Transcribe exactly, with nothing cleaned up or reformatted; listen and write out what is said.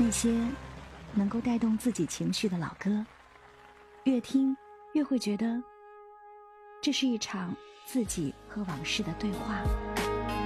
那些能够带动自己情绪的老歌，越听越会觉得这是一场自己和往事的对话。